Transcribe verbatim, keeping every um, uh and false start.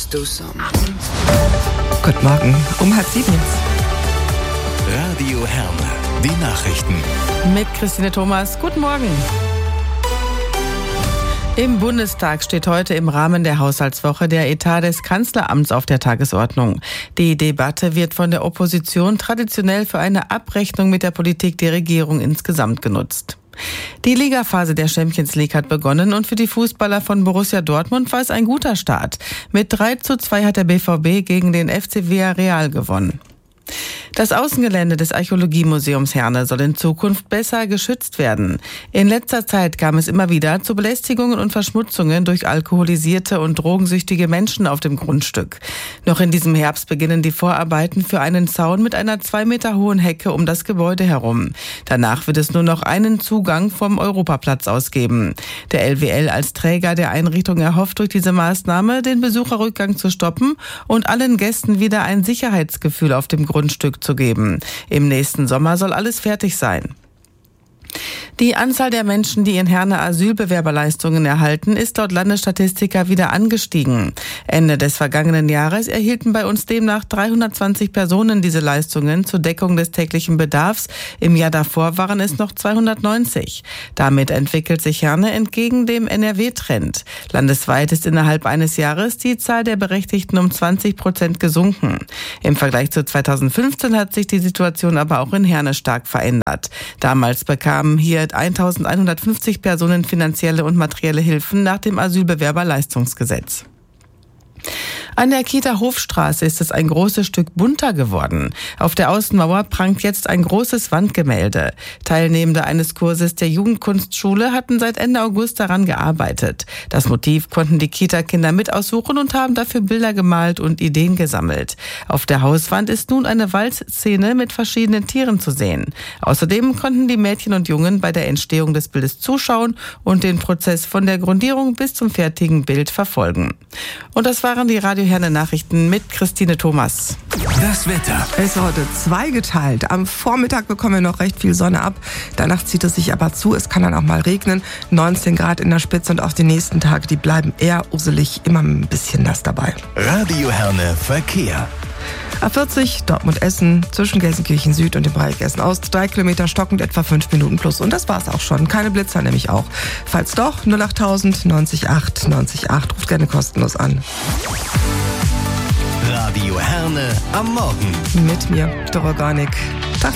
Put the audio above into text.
Let's do something. Guten Morgen, um halb sieben jetzt. Radio Herne, die Nachrichten. Mit Christine Thomas, guten Morgen. Im Bundestag steht heute im Rahmen der Haushaltswoche der Etat des Kanzleramts auf der Tagesordnung. Die Debatte wird von der Opposition traditionell für eine Abrechnung mit der Politik der Regierung insgesamt genutzt. Die Ligaphase der Champions League hat begonnen und für die Fußballer von Borussia Dortmund war es ein guter Start. Mit drei zu zwei hat der B V B gegen den F C Villarreal gewonnen. Das Außengelände des Archäologiemuseums Herne soll in Zukunft besser geschützt werden. In letzter Zeit kam es immer wieder zu Belästigungen und Verschmutzungen durch alkoholisierte und drogensüchtige Menschen auf dem Grundstück. Noch in diesem Herbst beginnen die Vorarbeiten für einen Zaun mit einer zwei Meter hohen Hecke um das Gebäude herum. Danach wird es nur noch einen Zugang vom Europaplatz aus geben. Der L W L als Träger der Einrichtung erhofft durch diese Maßnahme, den Besucherrückgang zu stoppen und allen Gästen wieder ein Sicherheitsgefühl auf dem Grundstück zu geben. Im nächsten Sommer soll alles fertig sein. Die Anzahl der Menschen, die in Herne Asylbewerberleistungen erhalten, ist laut Landesstatistiker wieder angestiegen. Ende des vergangenen Jahres erhielten bei uns demnach dreihundertzwanzig Personen diese Leistungen zur Deckung des täglichen Bedarfs. Im Jahr davor waren es noch zweihundertneunzig. Damit entwickelt sich Herne entgegen dem N R W-Trend. Landesweit ist innerhalb eines Jahres die Zahl der Berechtigten um zwanzig Prozent gesunken. Im Vergleich zu zweitausendfünfzehn hat sich die Situation aber auch in Herne stark verändert. Damals bekamen hier eintausendeinhundertfünfzig Personen finanzielle und materielle Hilfen nach dem Asylbewerberleistungsgesetz. An der Kieter Hofstraße ist es ein großes Stück bunter geworden. Auf der Außenmauer prangt jetzt ein großes Wandgemälde. Teilnehmende eines Kurses der Jugendkunstschule hatten seit Ende August daran gearbeitet. Das Motiv konnten die Kita-Kinder mit aussuchen und haben dafür Bilder gemalt und Ideen gesammelt. Auf der Hauswand ist nun eine Waldszene mit verschiedenen Tieren zu sehen. Außerdem konnten die Mädchen und Jungen bei der Entstehung des Bildes zuschauen und den Prozess von der Grundierung bis zum fertigen Bild verfolgen. Und das waren die Radio Herne Nachrichten mit Christine Thomas. Das Wetter. Es ist heute zweigeteilt. Am Vormittag bekommen wir noch recht viel Sonne ab. Danach zieht es sich aber zu. Es kann dann auch mal regnen. neunzehn Grad in der Spitze und auch die nächsten Tage, die bleiben eher uselig. Immer ein bisschen nass dabei. Radio Herne Verkehr. A vierzig, Dortmund-Essen, zwischen Gelsenkirchen Süd und dem Bereich Essen-Ost. Drei Kilometer stockend, etwa fünf Minuten plus. Und das war's auch schon. Keine Blitzer nämlich auch. Falls doch, null achttausend neunzig acht neunzig acht. Ruft gerne kostenlos an. Radio Herne am Morgen. Mit mir, Doroganik. Tag.